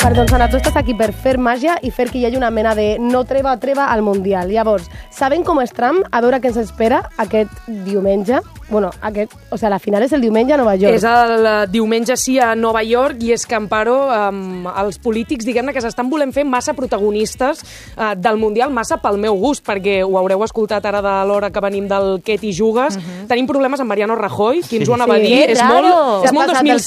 Perdó, Sana, tu estàs aquí per fer màgia i fer que hi hagi una mena de no treva al Mundial. Llavors, saben com és Trump? A veure què ens espera aquest diumenge. Bueno, la final és el diumenge a Nova York. És el diumenge, sí, a Nova York, i és que, Amparo, els polítics, diguem-ne, que s'estan volent fer massa protagonistes del Mundial, massa pel meu gust, perquè ho haureu escoltat ara de l'hora que venim del Què t'hi jugues. Tenim problemes amb Mariano Rajoy, qui ens ho anava a dir. És molt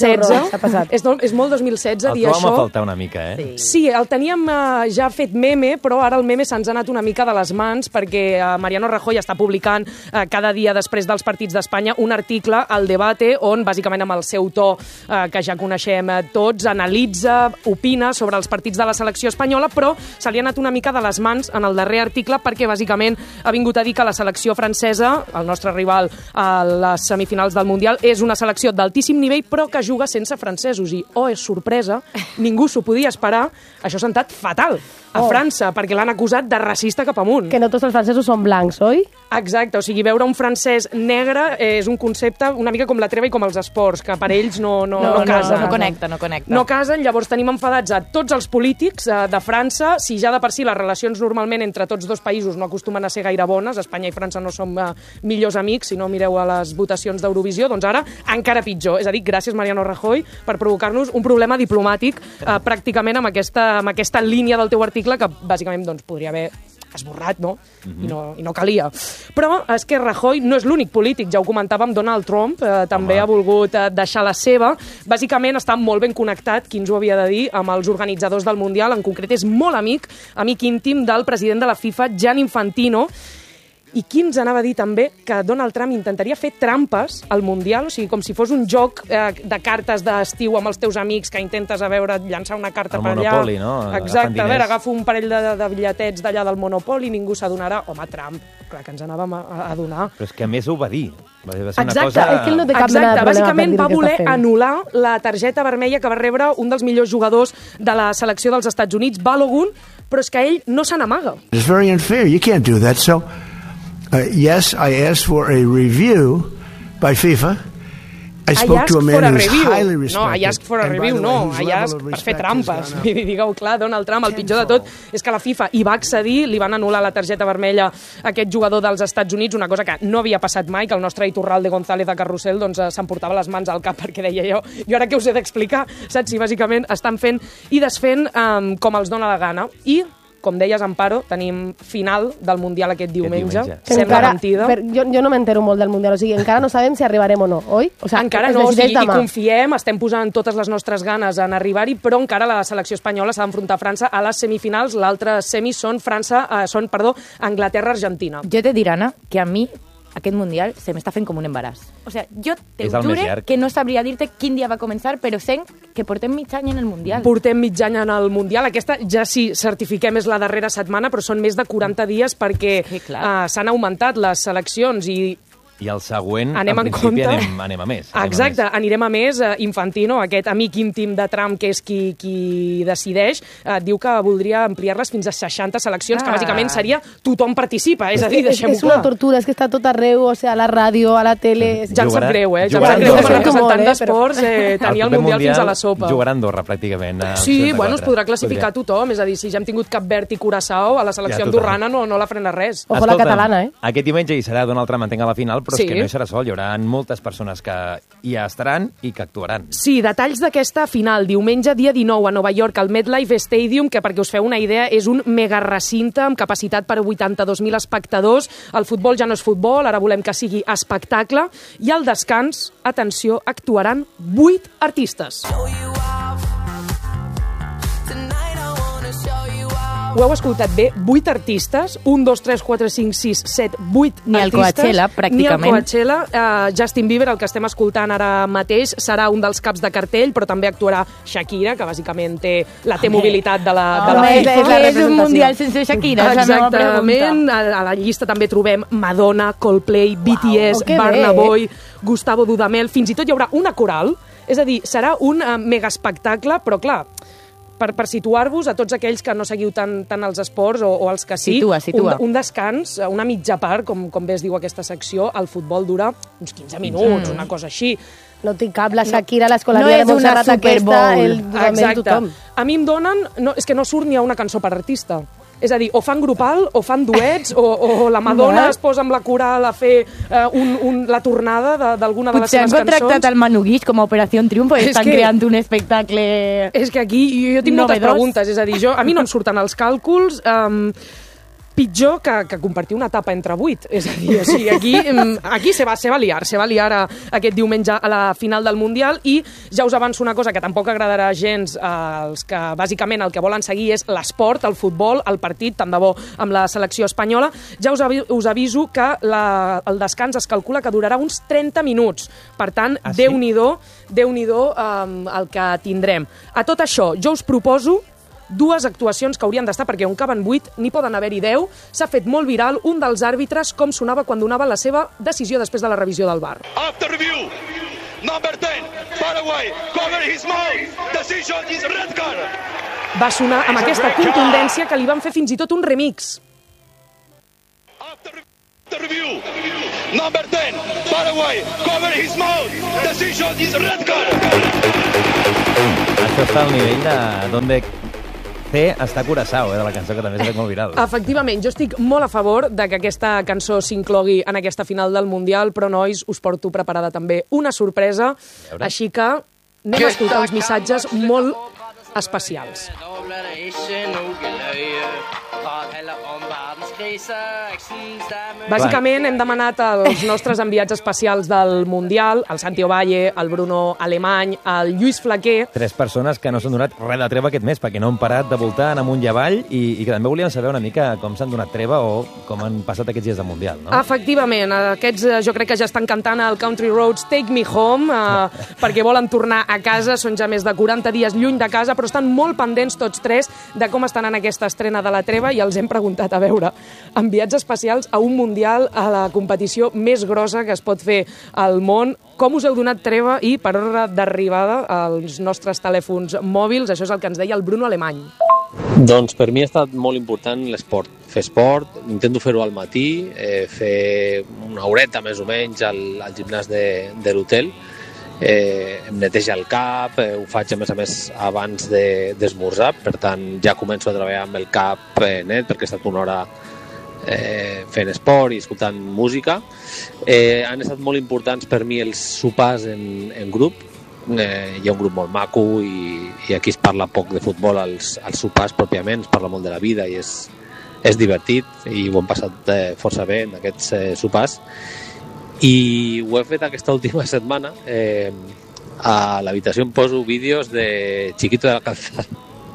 2016. És molt 2016 dir això. El trobam a faltar una mica, eh? Sí, el teníem ja fet meme, però ara el meme se'ns ha anat una mica de les mans, perquè Mariano Rajoy està publicant cada dia després dels partits d'Espanya un article, El Debate, on bàsicament amb el seu to, que ja coneixem tots, analitza, opina sobre els partits de la selecció espanyola, però se li ha anat una mica de les mans en el darrer article perquè bàsicament ha vingut a dir que la selecció francesa, el nostre rival a les semifinals del Mundial, és una selecció d'altíssim nivell però que juga sense francesos i, és sorpresa, ningú s'ho podia esperar, això s'ha sentat fatal a França, perquè l'han acusat de racista cap amunt. Que no tots els francesos són blancs, oi? Exacte, o sigui, veure un francès negre és un concepte una mica com la treva i com els esports, que per ells no casen. No connecta. No casen, llavors tenim enfadats a tots els polítics de França. Si ja de per si les relacions normalment entre tots dos països no acostumen a ser gaire bones, Espanya i França no som millors amics, si no mireu a les votacions d'Eurovisió, doncs ara encara pitjor. És a dir, gràcies Mariano Rajoy per provocar-nos un problema diplomàtic pràcticament amb aquesta línia del teu article que bàsicament doncs, podria haver esborrat, no? I no calia. Però és que Rajoy no és l'únic polític, ja ho comentàvem, Donald Trump també ha volgut deixar la seva. Bàsicament està molt ben connectat, qui ens ho havia de dir, amb els organitzadors del Mundial, en concret és molt amic íntim del president de la FIFA, Gianni Infantino, i qui ens anava a dir també que Donald Trump intentaria fer trampes al Mundial, o sigui, com si fos un joc de cartes d'estiu amb els teus amics que intentes llançar una carta per allà. El Monopoly, no? Exacte, a veure, agafo un parell de bitlletets d'allà del Monopoly, ningú s'adonarà. Home, Trump, clar que ens anàvem a adonar. Però és que a més ho va dir. Va ser exacte, una cosa... és que ell no té cap mena de problema bàsicament va voler per dir anul·lar la targeta vermella que va rebre un dels millors jugadors de la selecció dels Estats Units, Balogun, però és que ell no se n'amaga. It's very unfair. You can't do that. So, yes, I asked for a review by FIFA. I spoke to a man who's highly respected. No, I asked for a review, no. I asked per fer trampes. Digueu clar, Donald Trump, el pitjor de tot és que la FIFA hi va accedir, li van anul·lar la targeta vermella a aquest jugador dels Estats Units, una cosa que no havia passat mai, que el nostre Iturralde González de Carrusel doncs, s'emportava les mans al cap perquè deia jo ara què us he d'explicar? Saps? Si bàsicament estan fent i desfent com els dona la gana. I com deies, Amparo, tenim final del Mundial aquest diumenge. Sembla mentida. Jo no m'entero molt del Mundial, o sigui, encara no sabem si arribarem o no, oi? O sigui, encara no, i confiem, estem posant totes les nostres ganes en arribar-hi, però encara la selecció espanyola s'ha d'enfrontar a França a les semifinals. L'altre semis són Anglaterra-Argentina. Jo t'he dit, Anna, que a mi aquest Mundial se m'està fent com un embaràs. O sea, jo te jure que no sabria dir-te quin dia va començar, però sé que portem mig any en el Mundial. Portem mig any en el Mundial. Aquesta ja sí, certifiquem, és la darrera setmana, però són més de 40 dies perquè s'han augmentat les seleccions i el següent, anem en principi, anem a més. Exacte, anirem a més. Infantino, aquest amic íntim de Trump, que és qui decideix, diu que voldria ampliar-les fins a 60 seleccions, que bàsicament seria tothom participa, és a dir, deixem-ho clar. És una tortura, és que està tot arreu, o sigui, a la ràdio, a la tele... Ja em sap greu, Ja em sap greu com a representant d'esports tenir el Mundial fins a la sopa. Jugarà a Andorra, pràcticament. Sí, bueno, es podrà classificar tothom, és a dir, si ja hem tingut Cap Verd i Curaçao, a la selecció andorrana no la frena res. Ojo la catalana, Aquest diumenge hi serà Donald Trump mantenga la final, però és que no hi serà sol, hi haurà moltes persones que hi estaran i que actuaran. Sí, detalls d'aquesta final, diumenge, dia 19, a Nova York, al MetLife Stadium, que perquè us feu una idea és un mega recinte amb capacitat per a 82.000 espectadors. El futbol ja no és futbol, ara volem que sigui espectacle. I al descans, atenció, actuaran 8 artistes. Ho heu escoltat bé? 8 artistes, 1, 2, 3, 4, 5, 6, 7, 8 ni el Coachella, pràcticament. Ni el Coachella. Justin Bieber, el que estem escoltant ara mateix, serà un dels caps de cartell, però també actuarà Shakira, que bàsicament té la mobilitat de la FIFA. És un Mundial sense Shakira, és la meva pregunta. A la llista també trobem Madonna, Coldplay, BTS, Burna Boy, Gustavo Dudamel, fins i tot hi haurà una coral, és a dir, serà un mega espectacle, però clar, per situar-vos a tots aquells que no seguiu tant els esports o els que sí, situa. Un descans, una mitja part, com bé es diu aquesta secció, el futbol dura uns 15 minuts, una cosa així. No tinc cap, la Shakira, l'escolaria de Montserrat aquesta, tothom. A mi em donen... És que no surt ni a una cançó per artista. És a dir, o fan grupal, o fan duets, o la Madonna es posa amb la coral a fer la tornada d'alguna de les seves cançons. Potser han contractat el Manu Guix com a Operació Triunfo i estan creant un espectacle... És que aquí jo tinc moltes preguntes, és a dir, a mi no em surten els càlculs... pitjor que compartir una tapa entre 8. És a dir, o sigui, aquí se va liar aquest diumenge a la final del Mundial i ja us avanço una cosa que tampoc agradarà gens als que bàsicament el que volen seguir és l'esport, el futbol, el partit, tant de bo amb la selecció espanyola. Ja us aviso que el descans es calcula que durarà uns 30 minuts. Per tant, Déu-n'hi-do el que tindrem. A tot això, jo us proposo dues actuacions que haurien d'estar, perquè on caben 8 n'hi poden haver-hi 10. S'ha fet molt viral un dels àrbitres com sonava quan donava la seva decisió després de la revisió del VAR. After review, number 10, Paraguay, cover his mouth, decision is red card. Va sonar amb aquesta contundència que li van fer fins i tot un remix. After review, number 10, Paraguay, cover his mouth, decision is red card. Això està al nivell de donde està Curaçao, de la cançó que també s'ha fet molt viral. Efectivament, jo estic molt a favor de que aquesta cançó s'inclogui en aquesta final del Mundial, però, nois, us porto preparada també una sorpresa, així que anem a escoltar uns missatges molt especials. Bàsicament hem demanat als nostres enviats especials del Mundial, el Santi Ovalle, el Bruno Alemany, el Lluís Flaquer... 3 persones que no s'han donat res de treva aquest mes, perquè no han parat de voltar amunt i avall i que també volien saber una mica com s'han donat treva o com han passat aquests dies de Mundial, no? Efectivament, aquests jo crec que ja estan cantant el Country Roads Take Me Home, perquè volen tornar a casa, són ja més de 40 dies lluny de casa, però estan molt pendents tots 3 de com estan en aquesta estrena de la treva i els hem preguntat, a veure, enviats especials a un Mundial, a la competició més grossa que es pot fer al món, com us heu donat treva i per ordre d'arribada als nostres telèfons mòbils? Això és el que ens deia el Bruno Alemany. Doncs per mi ha estat molt important l'esport. Fer esport, intento fer-ho al matí, fer una horeta més o menys al gimnàs de l'hotel. Em neteja el cap, ho faig a més abans d'esmorzar, per tant ja començo a treballar amb el cap net perquè he estat una hora fent esport i escoltant música. Han estat molt importants per mi els sopars en grup. Hi ha un grup molt maco i aquí es parla poc de futbol als sopars pròpiament, es parla molt de la vida i és divertit i ho hem passat força bé en aquests sopars. I ho he fet aquesta última setmana. A l'habitació em poso vídeos de Chiquito de la Calzada.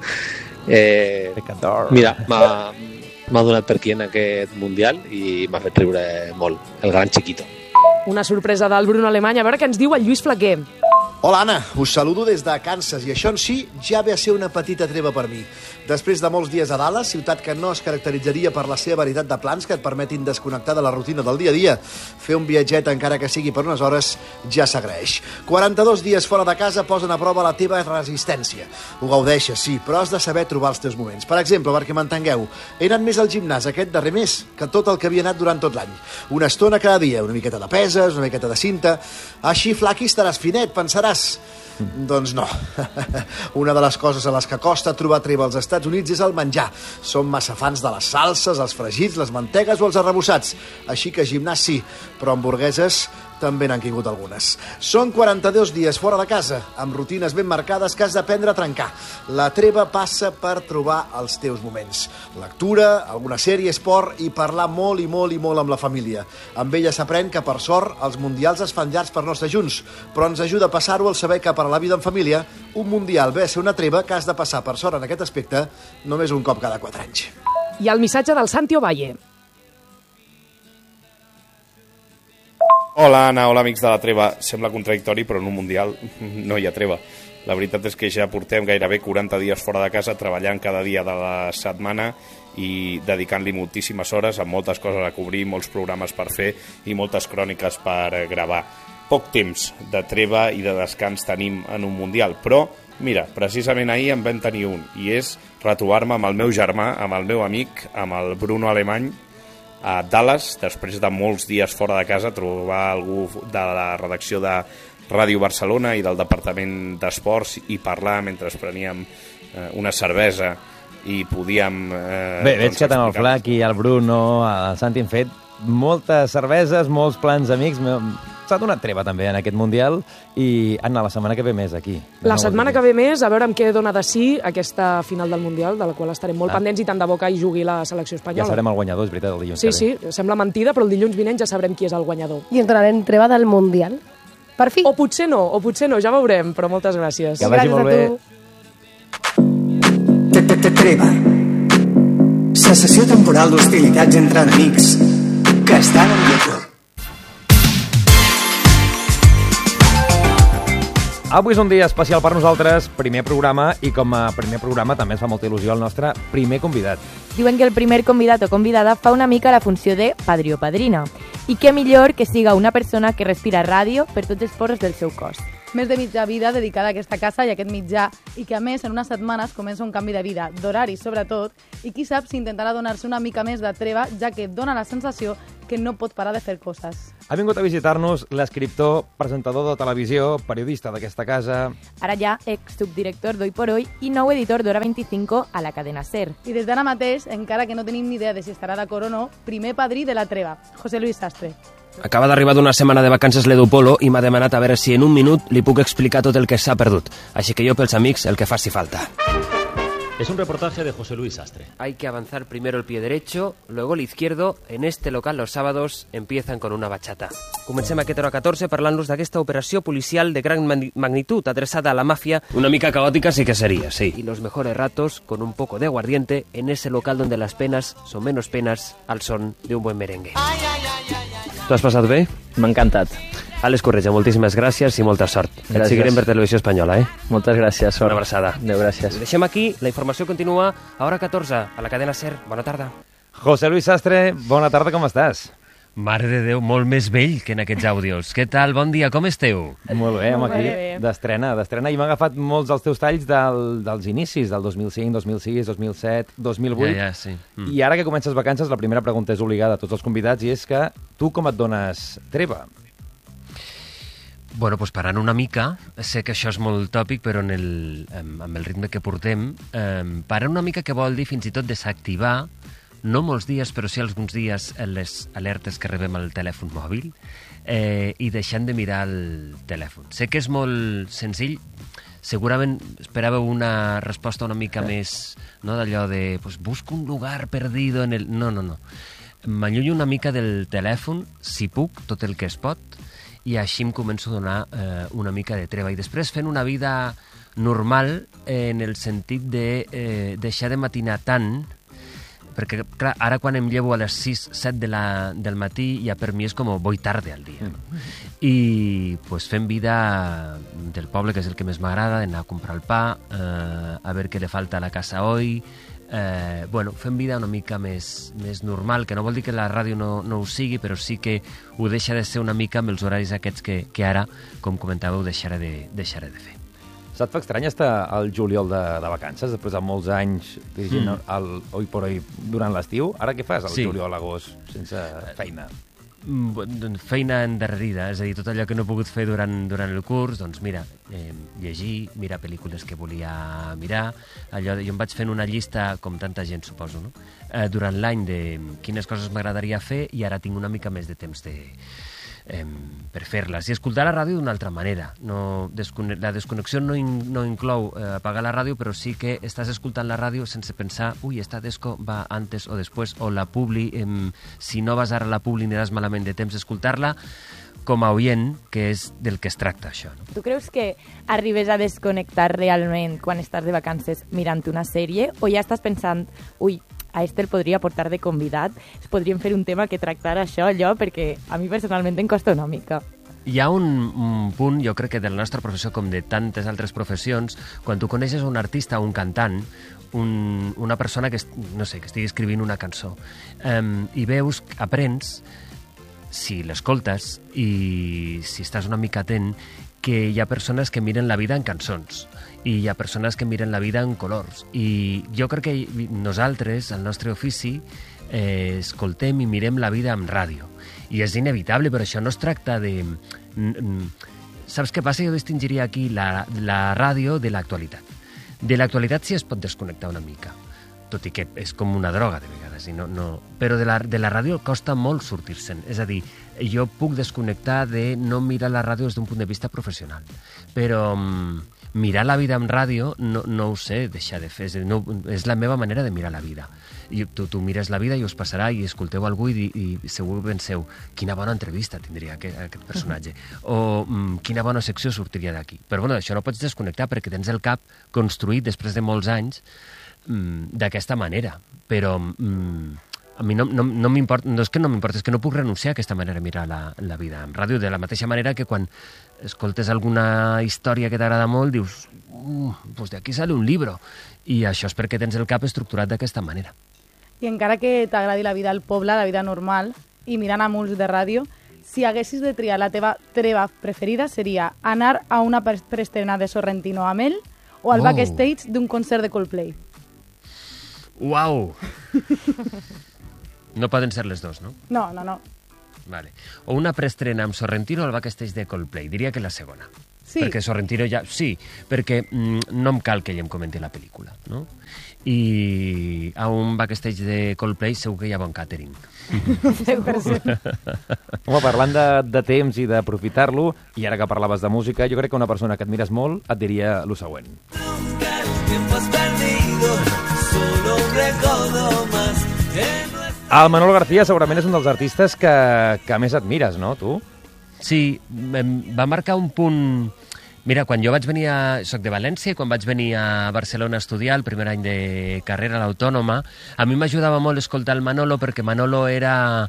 Mira, m'ha donat per aquí en aquest Mundial i m'ha fet riure molt, el gran Chiquito. Una sorpresa del Bruno Alemany. A veure què ens diu el Lluís Flaquer. Hola, Anna. Us saludo des de Kansas i això en si ja ve a ser una petita treva per mi. Després de molts dies a Dallas, ciutat que no es caracteritzaria per la seva varietat de plans que et permetin desconnectar de la rutina del dia a dia, fer un viatget encara que sigui per unes hores ja s'agraeix. 42 dies fora de casa posen a prova la teva resistència. Ho gaudeixes, sí, però has de saber trobar els teus moments. Per exemple, perquè m'entengueu, he anat més al gimnàs aquest darrer mes que tot el que havia anat durant tot l'any. Una estona cada dia, una miqueta de peses, una miqueta de cinta... Així, flaqui, estaràs finet, pensaràs. Doncs no. Una de les coses a les que costa trobar treva als Estats Units és el menjar. Som massa fans de les salses, els fregits, les mantegues o els arrebossats. Així que gimnàs sí, però hamburgueses també n'han caigut algunes. Són 42 dies fora de casa, amb rutines ben marcades que has d'aprendre a trencar. La treva passa per trobar els teus moments. Lectura, alguna sèrie, esport i parlar molt i molt i molt amb la família. Amb ella s'aprèn que, per sort, els mundials es fan llargs per no estar junts, però ens ajuda a passar-ho al saber que per a la vida en família un mundial ve a ser una treva que has de passar, per sort, en aquest aspecte, només un cop cada 4 anys. I el missatge del Santi Ovalle. Hola, Anna, hola, amics de la treva. Sembla contradictori, però en un Mundial no hi ha treva. La veritat és que ja portem gairebé 40 dies fora de casa, treballant cada dia de la setmana i dedicant-li moltíssimes hores, amb moltes coses a cobrir, molts programes per fer i moltes cròniques per gravar. Poc temps de treva i de descans tenim en un Mundial, però, mira, precisament ahir en vam tenir un, i és retrobar-me amb el meu germà, amb el meu amic, amb el Bruno Alemany, a Dallas, després de molts dies fora de casa, trobar algú de la redacció de Ràdio Barcelona i del Departament d'Esports i parlar mentre preníem una cervesa i podíem... Bé, veig que tant el Flac i el Bruno, el Santi han fet moltes cerveses, molts plans amics. S'ha donat treva també en aquest Mundial i, Anna, la setmana que ve més aquí. La setmana que ve més, a veure amb què dona de sí aquesta final del Mundial, de la qual estarem molt pendents i tant de bo que hi jugui la selecció espanyola. Ja sabrem el guanyador, és veritat, el dilluns que ve. Sí, sembla mentida, però el dilluns vinent ja sabrem qui és el guanyador. I ens donarem treva del Mundial. Per fi. O potser no, ja veurem, però moltes gràcies. Que vagi molt bé. Treva. Cessació temporal d'hostilitats entre enemics que estan en guerra. Avui és un dia especial per nosaltres, primer programa, i com a primer programa també ens fa molta il·lusió el nostre primer convidat. Diuen que el primer convidat o convidada fa una mica la funció de padrí o padrina. I què millor que siga una persona que respira ràdio per tots els porros del seu cos. Més de mitja vida dedicada a aquesta casa i a aquest mitjà, i que a més en unes setmanes comença un canvi de vida, d'horari sobretot, i qui sap si intentarà donar-se una mica més de treva, ja que dona la sensació que no pot parar de fer coses. Ha vingut a visitar-nos l'escriptor, presentador de televisió, periodista d'aquesta casa... Ara ja ex-subdirector d'Hoy por Hoy i nou editor d'Hora 25 a la cadena SER. I des d'ara mateix, encara que no tenim ni idea de si estarà d'acord o no, primer padrí de la treva, José Luis Sastre. Acaba d'arribar d'una setmana de vacances l'Edu Polo i m'ha demanat a veure si en un minut li puc explicar tot el que s'ha perdut. Així que jo, pels amics, el que faci falta. Es un reportaje de José Luis Sastre. Hay que avanzar primero el pie derecho, luego el izquierdo. En este local los sábados empiezan con una bachata. Comencem aquest hora 14 parlant-los d'aquesta operació policial de gran magnitud adreçada a la màfia. Una mica caótica sí que sería, sí. Y los mejores ratos con un poco de aguardiente en ese local donde las penas son menos penas al son de un buen merengue. T'ho has passat bé? M'ha encantat. Àlex Corretja, moltíssimes gràcies i molta sort. Gràcies. Et seguirem per Televisió Espanyola, Moltes gràcies, sort. Una abraçada. Adéu, gràcies. Deixem aquí, la informació continua a hora 14, a la cadena SER. Bona tarda. José Luis Sastre, bona tarda, com estàs? Mare de Déu, molt més vell que en aquests àudios. Què tal? Bon dia, com esteu? Molt bé, aquí d'estrena. I m'ha agafat molts dels teus talls dels inicis, del 2005, 2006, 2007, 2008. Ja, sí. I ara que comences vacances, la primera pregunta és obligada a tots els convidats, i és que tu com et dones treva? Bueno, doncs parant una mica, sé que això és molt tòpic, però amb el ritme que portem, parant una mica que vol dir fins i tot desactivar, no molts dies, però sí alguns dies, les alertes que rebem al telèfon mòbil i deixant de mirar el telèfon. Sé que és molt senzill, segurament esperàveu una resposta una mica més, no, d'allò de pues, busco un lugar perdido en el... No. M'allunyo una mica del telèfon, si puc, tot el que es pot, i així em començo a donar una mica de treva. I després fent una vida normal en el sentit de deixar de matinar tant, perquè, clar, ara quan em llevo a les 6-7 del matí, ja per mi és com voy tarde al dia. No? I pues, fent vida del poble, que és el que més m'agrada, d'anar a comprar el pa, a veure què li falta a la casa hoy, fent vida una mica més normal, que no vol dir que la ràdio no ho sigui, però sí que ho deixa de ser una mica amb els horaris aquests que ara, com comentàveu, deixaré de fer. Se't fa estrany estar al juliol de vacances, després de molts anys dirigint el Hoy por Hoy durant l'estiu? Ara què fas al juliol, agost, sense feina? Feina endarrerida, és a dir, tot allò que no he pogut fer durant el curs, doncs mira, llegir, mirar pel·lícules que volia mirar, jo em vaig fent una llista, com tanta gent suposo, no? Durant l'any de quines coses m'agradaria fer, i ara tinc una mica més de temps per fer-les. I escoltar la ràdio d'una altra manera. La desconnexió no inclou apagar la ràdio, però sí que estàs escoltant la ràdio sense pensar esta disco va antes o després, o la publi, si no vas ara a la publi aniràs malament de temps d'escoltar-la, com a oient, que és del que es tracta això. No? Tu creus que arribes a desconnectar realment quan estàs de vacances mirant una sèrie, o ja estàs pensant, a el podria portar de convidat, podríem fer un tema que tractara allò, perquè a mi personalment em costa una mica. Hi ha un punt, jo crec que de la nostra professió, com de tantes altres professions, quan tu coneixes un artista, un cantant, una persona que estigui escrivint una cançó, i veus, aprens, si l'escoltes i si estàs una mica atent, que hi ha persones que miren la vida en cançons, i hi ha persones que miren la vida en colors, i jo crec que nosaltres, el nostre ofici, escoltem i mirem la vida en ràdio, i és inevitable, però això no es tracta de saps què passa? Jo distingiria aquí la ràdio de l'actualitat. De l'actualitat sí es pot desconnectar una mica, tot i que és com una droga de vegades, però de la ràdio costa molt sortir-se'n. És a dir, jo puc desconnectar de no mirar la ràdio des d'un punt de vista professional, però mirar la vida en ràdio no ho sé deixar de fer, és la meva manera de mirar la vida. Tu mires la vida i us passarà i escolteu algú i segur penseu quina bona entrevista tindria aquest personatge o quina bona secció sortiria d'aquí. Però bueno, això no pots desconnectar perquè tens el cap construït després de molts anys d'aquesta manera. Però a mi no m'importa, no és que no m'importa, és que no puc renunciar a aquesta manera de mirar la vida en ràdio, de la mateixa manera que quan escoltes alguna història que t'agrada molt dius, pues de aquí sale un libro, i això és perquè tens el cap estructurat d'aquesta manera. I encara que t'agradi la vida al poble, la vida normal, i mirant a molts de ràdio, si haguessis de triar la teva treva preferida seria anar a una preestrena de Sorrentino amb ell o al backstage d'un concert de Coldplay. Uau! No poden ser les dos, no? No. Vale. O una preestrena amb Sorrentino al backstage de Coldplay. Diria que la segona. Sí. Perquè Sorrentino ja... Sí, perquè no em cal que ell em comenti la pel·lícula, no? I a un backstage de Coldplay segur que hi ha bon catering. 100%. Home, parlant de temps i d'aprofitar-lo, i ara que parlaves de música, jo crec que una persona que admires molt et diria lo següent. El Manolo García segurament és un dels artistes que més admires, no, tu? Sí, va marcar un punt... Mira, quan jo vaig venir soc de València, quan vaig venir a Barcelona a estudiar el primer any de carrera a l'Autònoma, a mi m'ajudava molt escoltar el Manolo perquè Manolo era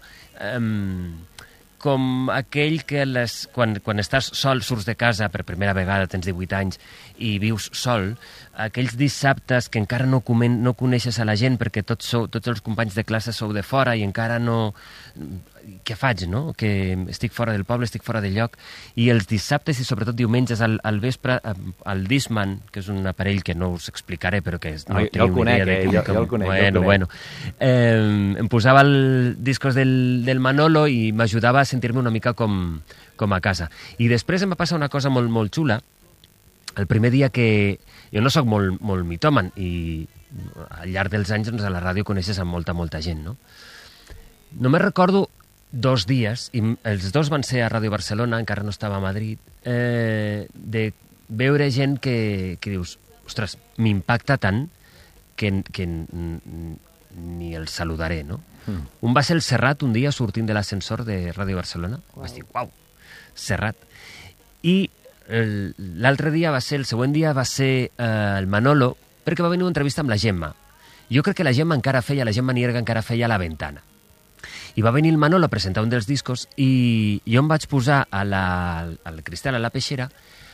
com aquell que quan estàs sol, surts de casa per primera vegada, tens 18 anys i vius sol, aquells dissabtes que encara no coneixes a la gent perquè tots els companys de classe sou de fora i encara no... Què faig, no? Que estic fora del poble, estic fora del lloc. I els dissabtes i sobretot diumenges al vespre, al Discman, que és un aparell que no us explicaré, però que no teniu ni idea de jo el conec. Bueno. Em posava els discos del Manolo i m'ajudava a sentir-me una mica com a casa. I després em va passar una cosa molt, molt xula. El primer dia que... Jo no sóc molt mitòman i al llarg dels anys a la ràdio coneixes amb molta gent, no? Només recordo 2 dies, i els 2 van ser a Ràdio Barcelona, encara no estava a Madrid, de veure gent que dius, ostres, m'impacta tant que ni el saludaré, no? Un va ser el Serrat, un dia sortint de l'ascensor de Ràdio Barcelona, vaig dir, uau, Serrat. I l'altre dia el següent dia va ser el Manolo, perquè va venir una entrevista amb la Gemma. Jo crec que la Gemma Nierga encara feia La Ventana. I va venir el Manolo a presentar un dels discos i jo em vaig posar al Cristal, a la peixera,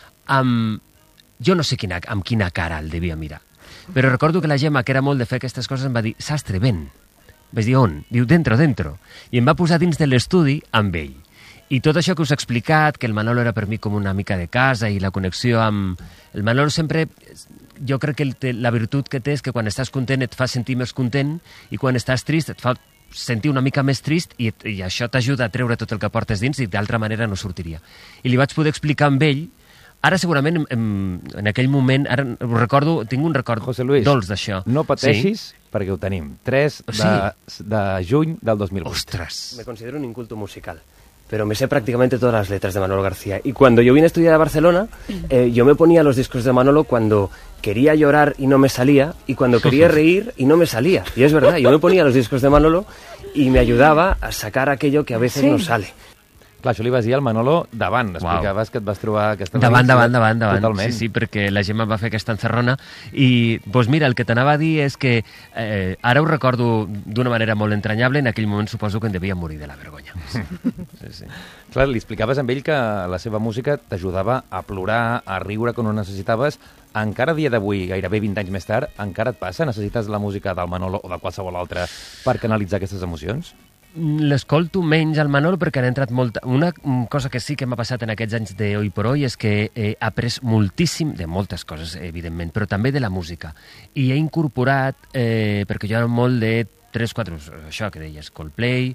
jo no sé amb quina cara el devia mirar, però recordo que la Gemma, que era molt de fer aquestes coses, em va dir, Sastre, ven. Vaig dir, on? Diu, dentro. I em va posar dins de l'estudi amb ell. I tot això que us he explicat, que el Manolo era per mi com una mica de casa i la connexió amb... El Manolo sempre... Jo crec que la virtut que té és que quan estàs content et fa sentir més content i quan estàs trist et fa sentir una mica més trist i això t'ajuda a treure tot el que portes dins i d'altra manera no sortiria. I li vaig poder explicar amb ell. Ara segurament en aquell moment, ara ho recordo, tinc un record dolç d'això. No pateixis perquè ho tenim. 3 de juny del 2008. Ostras. Me considero un inculto musical, pero me sé prácticamente todas las letras de Manolo García. Y cuando yo vine a estudiar a Barcelona, yo me ponía los discos de Manolo cuando quería llorar y no me salía, y cuando quería reír y no me salía. Y es verdad, yo me ponía los discos de Manolo y me ayudaba a sacar aquello que a veces no sale. Clar, això li vas dir al Manolo davant. Explicaves que et vas trobar aquesta... Davant. Totalment. Sí, perquè la Gemma va fer aquesta encerrona i, doncs mira, el que t'anava a dir és que ara ho recordo d'una manera molt entranyable, en aquell moment suposo que em devia morir de la vergonya. Sí. Clar, li explicaves amb ell que la seva música t'ajudava a plorar, a riure quan ho necessitaves. Encara a dia d'avui, gairebé 20 anys més tard, encara et passa? Necessites la música del Manolo o de qualsevol altre per canalitzar aquestes emocions? L'escolto menys al Manolo perquè han entrat molta... Una cosa que sí que m'ha passat en aquests anys de Hoy por Hoy és que he après moltíssim de moltes coses, evidentment, però també de la música. I he incorporat, perquè jo era molt de 3-4, això que deies, Coldplay,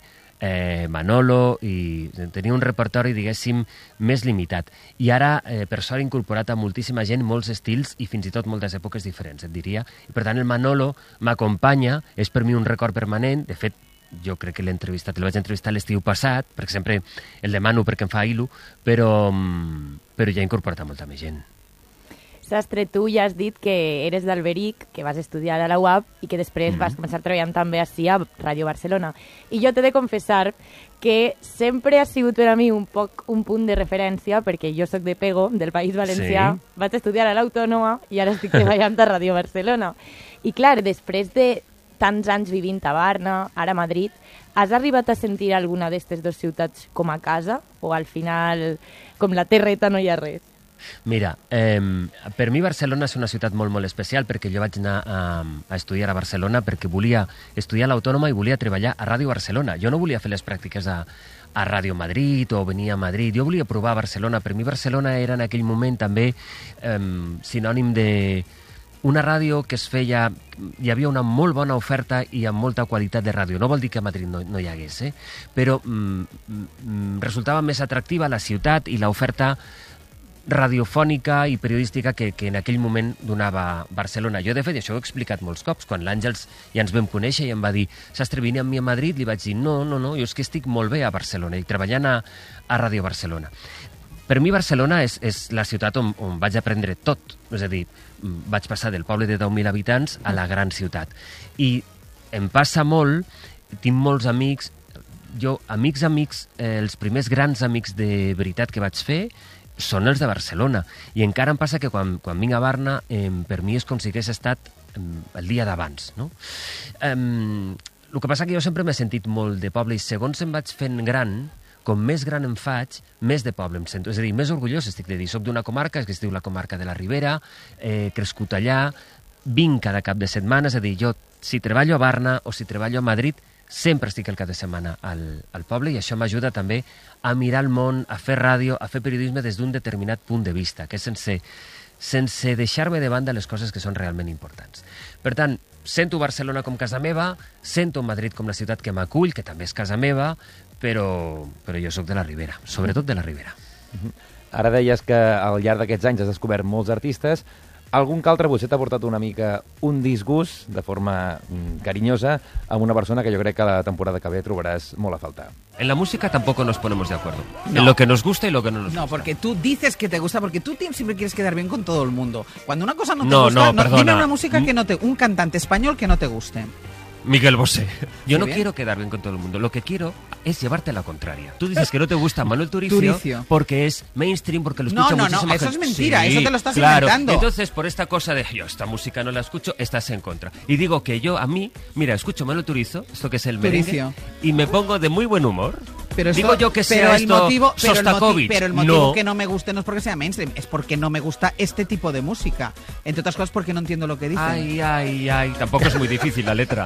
Manolo, i tenia un repertori, diguéssim, més limitat. I ara, per sort, he incorporat a moltíssima gent molts estils i fins i tot moltes èpoques diferents, et diria. I per tant, el Manolo m'acompanya, és per mi un record permanent. De fet, jo crec que el vaig entrevistar l'estiu passat, perquè sempre el demano perquè em fa il·lu, però ja he incorporat a molta més gent. Sastre, tu ja has dit que eres d'Alberic, que vas estudiar a la UAB i que després vas començar treballant també ací a Ràdio Barcelona. I jo t'he de confessar que sempre ha sigut per a mi un punt de referència, perquè jo sóc de Pego, del País Valencià, vaig estudiar a l'Autònoma i ara estic treballant a Ràdio Barcelona. I clar, després de tants anys vivint a Barna, ara a Madrid, has arribat a sentir alguna d'aquestes dues ciutats com a casa? O al final, com la terreta, no hi ha res? Mira, per mi Barcelona és una ciutat molt, molt especial perquè jo vaig anar a estudiar a Barcelona perquè volia estudiar a l'Autònoma i volia treballar a Ràdio Barcelona. Jo no volia fer les pràctiques a Ràdio Madrid o venir a Madrid. Jo volia provar Barcelona. Per mi Barcelona era en aquell moment també sinònim de una ràdio que es feia... Hi havia una molt bona oferta i amb molta qualitat de ràdio. No vol dir que a Madrid no hi hagués, però resultava més atractiva la ciutat i l'oferta radiofònica i periodística que en aquell moment donava Barcelona. Jo, de fet, això ho he explicat molts cops. Quan l'Àngels ja ens vam conèixer i em va dir «Sastre, vine amb mi a Madrid», li vaig dir no, jo és que estic molt bé a Barcelona i treballant a Ràdio Barcelona. Per mi Barcelona és la ciutat on vaig aprendre tot. És a dir, vaig passar del poble de 10.000 habitants a la gran ciutat. I em passa molt, tinc molts amics, els primers grans amics de veritat que vaig fer són els de Barcelona. I encara em passa que quan vinc a Barna, per mi és com si hagués estat el dia d'abans, no? El que passa que jo sempre m'he sentit molt de poble i segons em vaig fent gran, com més gran em faig, més de poble em sento. És a dir, més orgullós estic de dir. Soc d'una comarca que es diu la comarca de la Ribera, crescut allà, vinc cada cap de setmana, és a dir, jo si treballo a Barna o si treballo a Madrid, sempre estic el cap de setmana al poble i això m'ajuda també a mirar el món, a fer ràdio, a fer periodisme des d'un determinat punt de vista, que és sense deixar-me de banda les coses que són realment importants. Per tant, sento Barcelona com casa meva, sento Madrid com la ciutat que m'acull, que també és casa meva, però jo sóc de la Ribera, sobretot de la Ribera. Ara deies que al llarg d'aquests anys has descobert molts artistes. Algun que altre potser t'ha portat una mica un disgust, de forma carinyosa, amb una persona que jo crec que la temporada que ve trobaràs molt a faltar. En la música tampoco nos ponemos de acuerdo. No. En lo que nos gusta y lo que no nos gusta. No, porque tú dices que te gusta, porque tú siempre quieres quedar bien con todo el mundo. Cuando una cosa no te gusta, dime una música que no te... Un cantante español que no te guste. Miguel Bosé. Yo no quiero quedar bien con todo el mundo. Lo que quiero es llevarte a la contraria. Tú dices que no te gusta Manuel Turicio porque es mainstream, porque lo escucha muchísima gente. No, eso es mentira, sí, eso te lo estás inventando. Entonces, por esta cosa de yo esta música no la escucho, estás en contra. Y digo que yo, a mí, mira, escucho Manuel Turizo, esto que es el merengue, y me pongo de muy buen humor. Pero esto, digo yo que sea esto Sostakovich. Pero el motivo que no me guste no es porque sea mainstream, es porque no me gusta este tipo de música. Entre otras cosas porque no entiendo lo que dicen. Ay, tampoco es muy difícil la letra.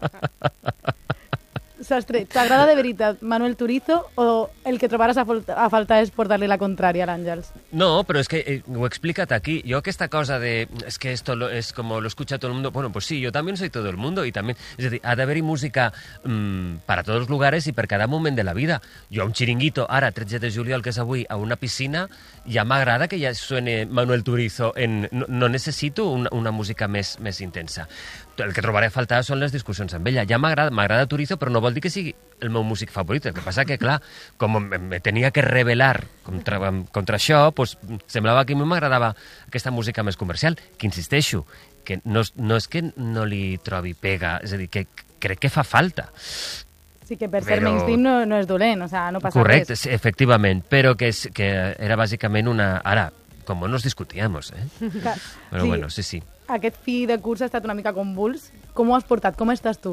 Sastre, t'agrada de veritat Manuel Turizo o el que trobaràs a faltar és portar-li la contrària a l'Àngels? No, pero es que lo he explicado aquí. Yo que esta cosa de es que esto es como lo escucha todo el mundo, bueno, pues sí, yo también soy todo el mundo y también, es decir, ha d'haver-hi música para todos los lugares y per cada moment de la vida. Jo a un xiringuito, ara, 13 de juliol, que és avui, a una piscina, ja m'agrada que ja suene Manuel Turizo. No necessito una música més intensa. El que trobaré a faltar són les discussions amb ella. Ja m'agrada Turizo, però no vol dir que sigui el meu músic favorit. El que passa que, clar, com me tenia que rebel·lar contra això, pues, semblava que a mi m'agradava aquesta música més comercial, que insisteixo, que no és que no li trobi pega, és a dir, que crec que fa falta. Sí, que per ser mainstream no és dolent, o sea, no passa correcte, res. Correcte, efectivament, però que era bàsicament una... Ara, com nos discutíamos, Però bueno, sí. Aquest fi de curs ha estat una mica convuls. Com ho has portat? Com estàs tu?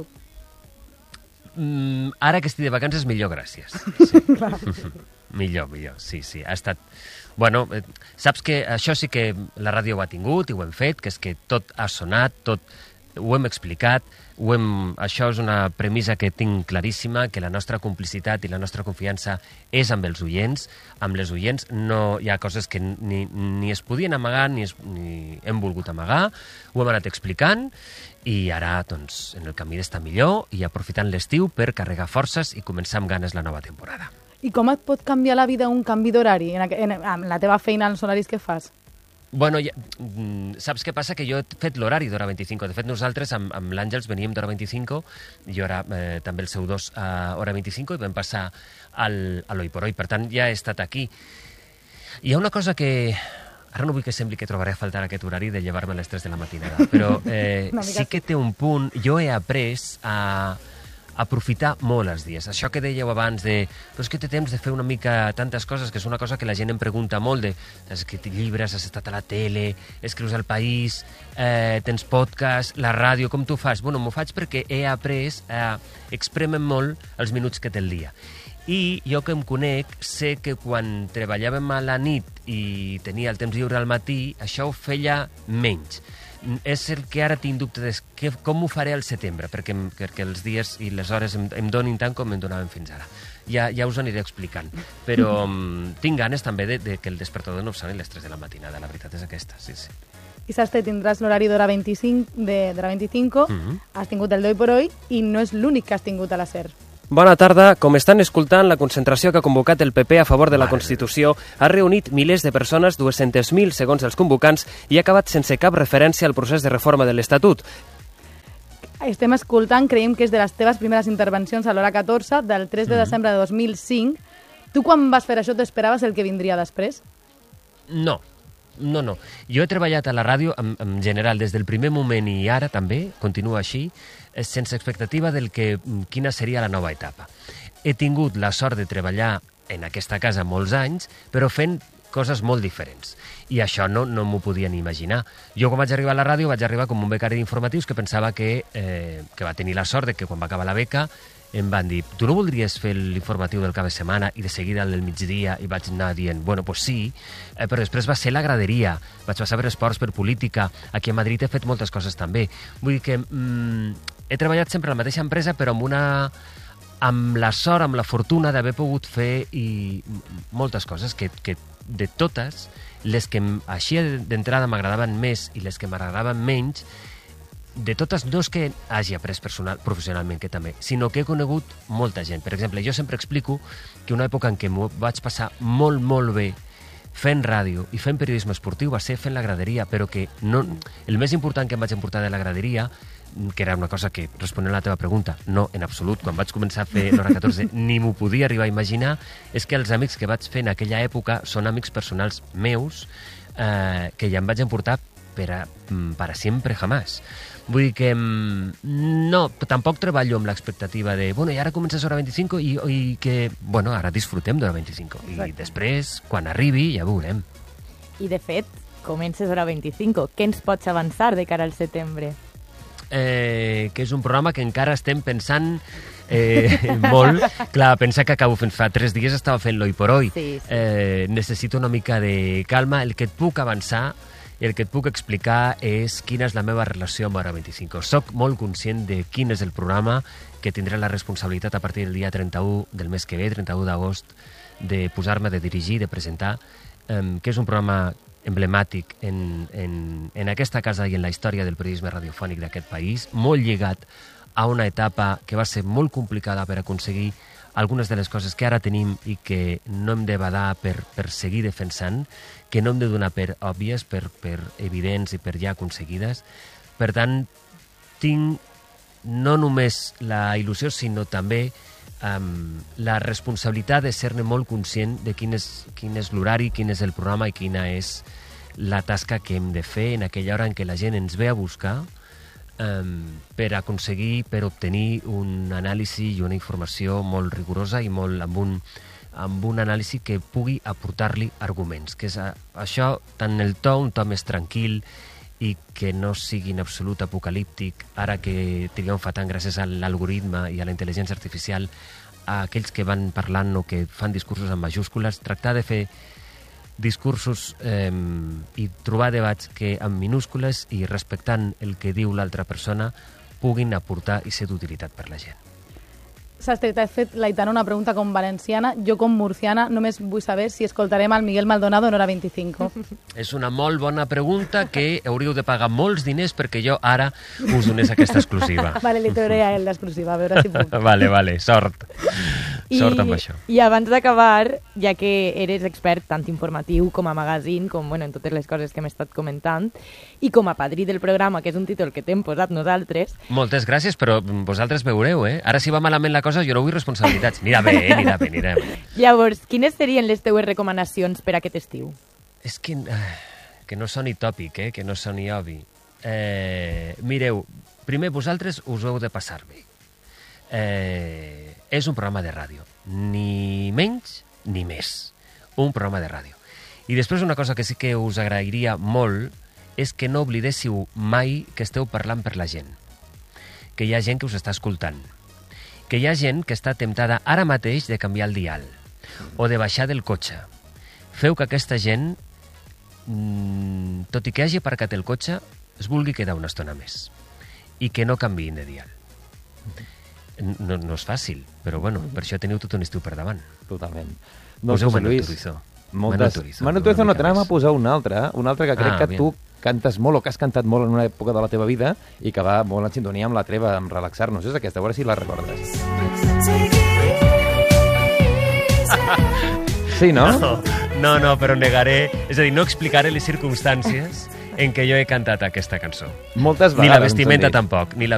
Ara que estic de vacances, millor, gràcies. Sí. millor, sí. Ha estat... Bueno, saps que això sí que la ràdio ho ha tingut i ho hem fet, que és que tot ha sonat, tot ho hem explicat, això és una premissa que tinc claríssima, que la nostra complicitat i la nostra confiança és amb els oients. Amb les oients no hi ha coses que ni es podien amagar ni hem volgut amagar, ho hem anat explicant i ara, doncs, en el camí d'estar millor i aprofitant l'estiu per carregar forces i començar amb ganes la nova temporada. I com et pot canviar la vida un canvi d'horari en la teva feina, als horaris que fas? Bueno, saps què passa? Que jo he fet l'horari d'Hora 25. De fet, nosaltres amb l'Àngels veníem d'Hora 25, jo era també el seu 2 a Hora 25 i vam passar a l'Hoy por Hoy. Per tant, ja he estat aquí. Hi ha una cosa que... Ara no vull que sembli que trobaré a faltar aquest horari de llevar-me a les 3 de la matinada, però sí que té un punt. Jo he après a aprofitar molt els dies. Això que dèieu abans de... Però és que té temps de fer una mica tantes coses, que és una cosa que la gent em pregunta molt de... Has escrit llibres, has estat a la tele, escrius al País, tens podcast, la ràdio, com tu fas? Bueno, m'ho faig perquè he après a exprémer molt els minuts que té el dia. I jo que em conec, sé que quan treballàvem a la nit i tenia el temps lliure al matí, això ho feia menys. És el que ara tinc dubte de com ho faré al setembre, perquè els dies i les hores em donin tant com em donaven fins ara. Ja us ho aniré explicant. Però tinc ganes també de que el despertador no soni a les 3 de la matinada. La veritat és aquesta, sí. I Sastre, tindràs l'horari d'Hora 25, has tingut el d'Hoy por Hoy i no és l'únic que has tingut a la SER. Bona tarda. Com estan escoltant, la concentració que ha convocat el PP a favor de la Constitució ha reunit milers de persones, 200.000 segons els convocants, i ha acabat sense cap referència al procés de reforma de l'Estatut. Estem escoltant, creiem que és de les teves primeres intervencions a l'Hora 14, del 3 de desembre de 2005. Tu, quan vas fer això, t'esperaves el que vindria després? No. Jo he treballat a la ràdio, en general, des del primer moment i ara també, continua així, sense expectativa del quina seria la nova etapa. He tingut la sort de treballar en aquesta casa molts anys, però fent coses molt diferents. I això no m'ho podia ni imaginar. Jo, quan vaig arribar a la ràdio, vaig arribar com un becari d'informatius que pensava que va tenir la sort de que quan va acabar la beca em van dir, tu no voldries fer l'informatiu del cap de setmana i de seguida el del migdia? I vaig anar dient, bueno, pues sí, però després va ser la graderia, vaig passar per esports, per política, aquí a Madrid he fet moltes coses també. Vull dir que he treballat sempre a la mateixa empresa, però amb la sort, amb la fortuna d'haver pogut fer moltes coses que de totes, les que així d'entrada m'agradaven més i les que m'agradaven menys, de totes no és que hagi après professionalment, que també, sinó que he conegut molta gent. Per exemple, jo sempre explico que una època en què m'ho vaig passar molt, molt bé fent ràdio i fent periodisme esportiu va ser fent la graderia, però que el més important que em vaig emportar de la graderia, que era una cosa que, responent a la teva pregunta, no, en absolut, quan vaig començar a fer l'Hora 14 ni m'ho podia arribar a imaginar, és que els amics que vaig fer en aquella època són amics personals meus que ja em vaig emportar para siempre jamás. Vull dir que no, tampoc treballo amb l'expectativa de, bueno, i ara comences Hora 25 i que, bueno, ara disfrutem d'Hora 25. I després, quan arribi, ja veurem. I, de fet, comences Hora 25. Què ens pots avançar de cara al setembre? Que és un programa que encara estem pensant molt. Clar, pensa que acabo fent, fa 3 dies estava fent l'Hoy por Hoy. Sí. Necessito una mica de calma. El que et puc avançar i el que et puc explicar és quina és la meva relació amb Hora 25. Soc molt conscient de quin és el programa, que tindré la responsabilitat a partir del dia 31 del mes que ve, 31 d'agost, de posar-me, de dirigir, de presentar, que és un programa emblemàtic en aquesta casa i en la història del periodisme radiofònic d'aquest país, molt lligat a una etapa que va ser molt complicada per aconseguir algunes de les coses que ara tenim i que no hem de badar per seguir defensant, que no hem de donar per òbvies, per evidents i per ja aconseguides. Per tant, tinc no només la il·lusió, sinó també la responsabilitat de ser-ne molt conscient de quin és l'horari, quin és el programa i quina és la tasca que hem de fer en aquella hora en què la gent ens ve a buscar per aconseguir, per obtenir un anàlisi i una informació molt rigorosa i molt amb un anàlisi que pugui aportar-li arguments, que és això, tant el to, un to més tranquil i que no sigui en absolut apocalíptic, ara que triomfa tant gràcies a l'algoritme i a la intel·ligència artificial, a aquells que van parlant o que fan discursos en majúscules, tractar de fer discursos i trobar debats que amb minúscules i respectant el que diu l'altra persona puguin aportar i ser d'utilitat per la gent. Sastre, t'has fet, l'Aitana, una pregunta com valenciana. Jo, com murciana, només vull saber si escoltarem el Miguel Maldonado en Hora 25. És una molt bona pregunta que hauríeu de pagar molts diners perquè jo ara us donés aquesta exclusiva. Vale, li trauré a ell l'exclusiva, a veure si puc. Vale, sort. Sort amb això. I abans d'acabar, ja que eres expert tant informatiu com a magazine, com en totes les coses que hem estat comentant, i com a padrí del programa, que és un títol que t'hem posat nosaltres... Moltes gràcies, però vosaltres veureu, Ara si va malament la cosa, jo no vull responsabilitats. Anirà bé. Llavors, quines serien les teues recomanacions per a aquest estiu? És que no soni tòpic, que no soni obvi. Mireu, primer vosaltres us ho heu de passar bé. És un programa de ràdio, ni menys ni més. Un programa de ràdio. I després una cosa que sí que us agrairia molt és que no oblidéssiu mai que esteu parlant per la gent. Que hi ha gent que us està escoltant. Que hi ha gent que està temptada ara mateix de canviar el dial o de baixar del cotxe. Feu que aquesta gent, tot i que hagi aparcat el cotxe, es vulgui quedar una estona més i que no canviïn de dial. No és fàcil, però bueno, per això teniu tot un estiu per davant. Totalment. Poseu Manu Turizo. Manu Turizo no t'anem a posar un altre que crec que tu cantes molt o que has cantat molt en una època de la teva vida i que va molt en sintonia amb la treva, amb relaxar-nos. És aquesta, a veure si la recordes. Sí, no? No, però negaré... És a dir, no explicaré les circumstàncies en què jo he cantat aquesta cançó. Moltes vegades. Ni la vestimenta tampoc, ni la